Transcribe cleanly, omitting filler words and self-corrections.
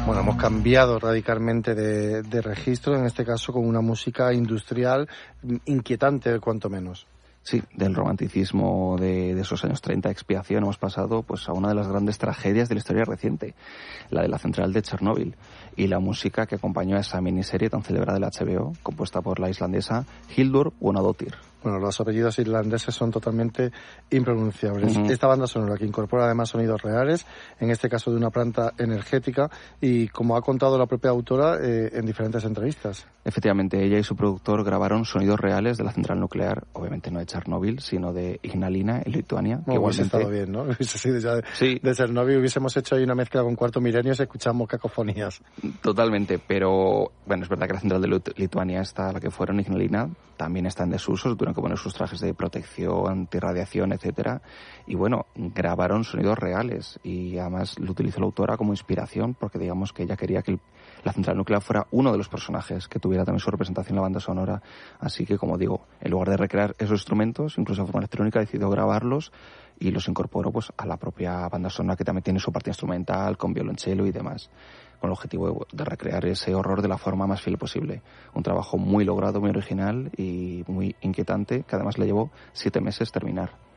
Bueno, hemos cambiado radicalmente de registro, en este caso con una música industrial inquietante, cuanto menos. Sí, del romanticismo de esos años 30, expiación, hemos pasado pues a una de las grandes tragedias de la historia reciente, la de la central de Chernóbil, y la música que acompañó a esa miniserie tan celebrada del HBO, compuesta por la islandesa Hildur Guðnadóttir. Bueno, los apellidos irlandeses son totalmente impronunciables. Esta banda sonora que incorpora además sonidos reales, en este caso de una planta energética, y como ha contado la propia autora en diferentes entrevistas. Efectivamente, ella y su productor grabaron sonidos reales de la central nuclear, obviamente no de Chernóbil, sino de Ignalina, en Lituania. Que hubiese estado bien, ¿no? Hubiese sido ya de Chernóbil, hubiésemos hecho ahí una mezcla con Cuarto Milenio y escuchamos cacofonías. Totalmente, pero bueno, es verdad que la central de Lituania, la que fueron, Ignalina, también está en desuso, tuvieron que poner sus trajes de protección, antirradiación, etcétera, y bueno, grabaron sonidos reales, y además lo utilizó la autora como inspiración, porque digamos que ella quería que la central nuclear fuera uno de los personajes que tuviera también su representación en la banda sonora, así que, como digo, en lugar de recrear esos instrumentos, incluso de forma electrónica, decidió grabarlos y los incorporó pues a la propia banda sonora, que también tiene su parte instrumental, con violonchelo y demás, con el objetivo de recrear ese horror de la forma más fiel posible. Un trabajo muy logrado, muy original y muy inquietante, que además le llevó 7 meses terminar.